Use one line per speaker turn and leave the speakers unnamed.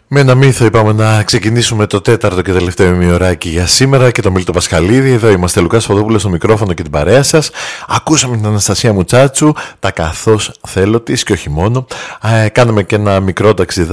Με ένα μύθο είπαμε να ξεκινήσουμε το τέταρτο και τελευταίο ημιωράκι για σήμερα και το Μίλτο Πασχαλίδη. Εδώ είμαστε, Λουκάς Φοδόπουλος στο μικρόφωνο και την παρέα σας. Ακούσαμε την Αναστασία Μουτσάτσου, τα καθώς θέλω της και όχι μόνο. Κάναμε και ένα μικρό ταξιδάκι